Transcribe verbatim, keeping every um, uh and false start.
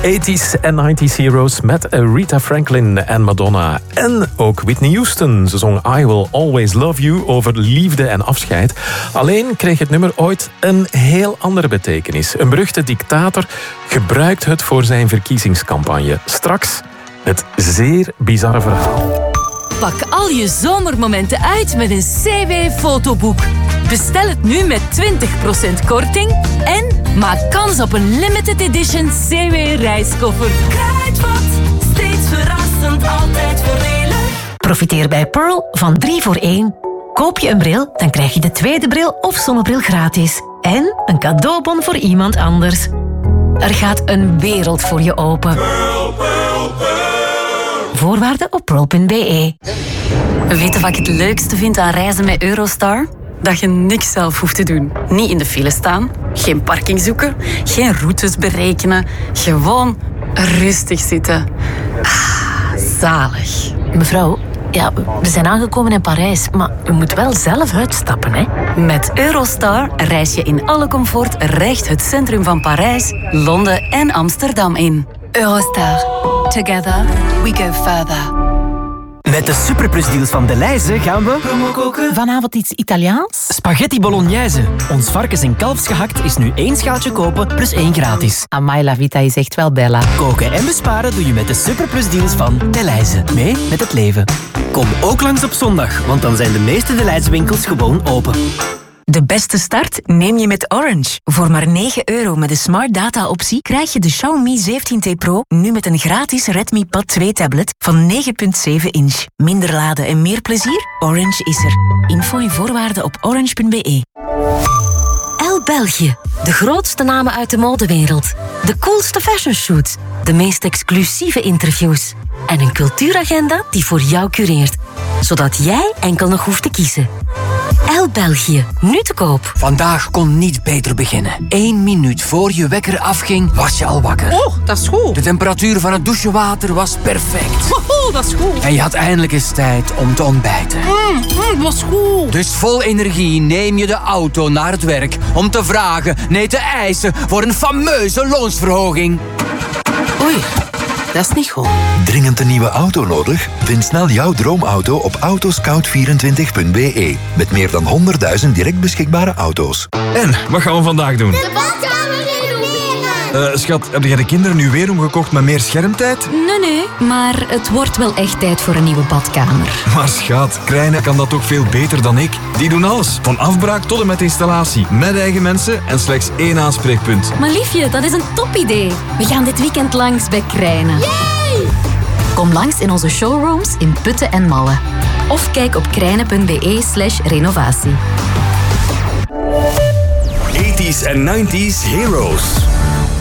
tachtiger en negentiger heroes met Rita Franklin en Madonna. En ook Whitney Houston. Ze zong I Will Always Love You over liefde en afscheid. Alleen kreeg het nummer ooit een heel andere betekenis. Een beruchte dictator gebruikt het voor zijn verkiezingscampagne. Straks het zeer bizarre verhaal. Pak al je zomermomenten uit met een C W-fotoboek. Bestel het nu met twintig procent korting en maak kans op een limited edition C W-reiskoffer. Kruidvat, steeds verrassend, altijd voordelig. Profiteer bij Pearl van drie voor één. Koop je een bril, dan krijg je de tweede bril of zonnebril gratis. En een cadeaubon voor iemand anders. Er gaat een wereld voor je open. Pearl, Pearl, Pearl. Voorwaarden op pearl punt b e. Weet je wat ik het leukste vind aan reizen met Eurostar? Dat je niks zelf hoeft te doen. Niet in de file staan, geen parking zoeken, geen routes berekenen. Gewoon rustig zitten. Ah, zalig. Mevrouw, ja, we zijn aangekomen in Parijs, maar u moet wel zelf uitstappen, hè? Met Eurostar reis je in alle comfort recht het centrum van Parijs, Londen en Amsterdam in. Eurostar. Together we go further. Met de superplusdeals van Delhaize gaan we... Promo koken. Vanavond iets Italiaans? Spaghetti bolognese. Ons varkens- en kalfsgehakt is nu één schaaltje kopen plus één gratis. Amai, la vita is echt wel bella. Koken en besparen doe je met de superplusdeals van Delhaize. Mee met het leven. Kom ook langs op zondag, want dan zijn de meeste Delhaize winkels gewoon open. De beste start neem je met Orange. Voor maar negen euro met de Smart Data optie krijg je de Xiaomi zeventien T Pro nu met een gratis Redmi Pad twee tablet van negen komma zeven inch. Minder laden en meer plezier? Orange is er. Info en voorwaarden op orange punt b e. Elle België. De grootste namen uit de modewereld. De coolste fashionshoots. De meest exclusieve interviews. En een cultuuragenda die voor jou cureert. Zodat jij enkel nog hoeft te kiezen. Elle België. Nu te koop. Vandaag kon niet beter beginnen. Eén minuut voor je wekker afging, was je al wakker. Oh, dat is goed. De temperatuur van het douchewater was perfect. Oh, dat is goed. En je had eindelijk eens tijd om te ontbijten. Mm, mm, dat is goed. Dus vol energie neem je de auto naar het werk om te vragen, nee te eisen voor een fameuze loonsverhoging. Oei. Dat is niet goed. Dringend een nieuwe auto nodig? Vind snel jouw droomauto op autoscout vierentwintig punt b e. Met meer dan honderdduizend direct beschikbare auto's. En, wat gaan we vandaag doen? De badkamer renoveren! Uh, schat, heb jij de kinderen nu weer omgekocht met meer schermtijd? Nee, nee, maar het wordt wel echt tijd voor een nieuwe badkamer. Maar schat, Krijnen kan dat toch veel beter dan ik? Die doen alles, van afbraak tot en met installatie. Met eigen mensen en slechts één aanspreekpunt. Maar liefje, dat is een topidee. We gaan dit weekend langs bij Krijnen. Yay! Kom langs in onze showrooms in Putten en Malle. Of kijk op krijnen punt b e slash renovatie. tachtiger en negentiger heroes.